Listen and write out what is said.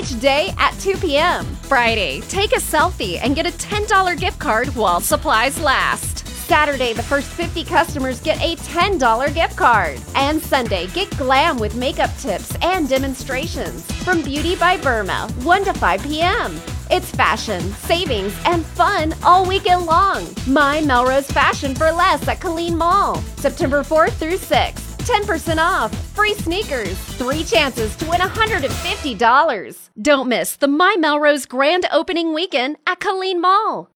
each day at 2 p.m. Friday, take a selfie and get a $10 gift card while supplies last. Saturday, the first 50 customers get a $10 gift card. And Sunday, get glam with makeup tips and demonstrations from Beauty by Burma, 1 to 5 p.m. It's fashion, savings, and fun all weekend long. My Melrose Fashion for Less at Colleen Mall. September 4th through 6th. 10% off, free sneakers, 3 chances to win $150. Don't miss the My Melrose grand opening weekend at Colleen Mall.